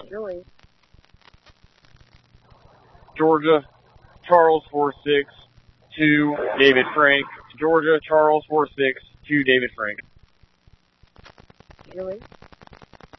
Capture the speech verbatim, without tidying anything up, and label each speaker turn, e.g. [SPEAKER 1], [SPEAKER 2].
[SPEAKER 1] Julie.
[SPEAKER 2] Georgia, Charles four six two David Frank. Georgia, Charles four six two David Frank.
[SPEAKER 1] Julie.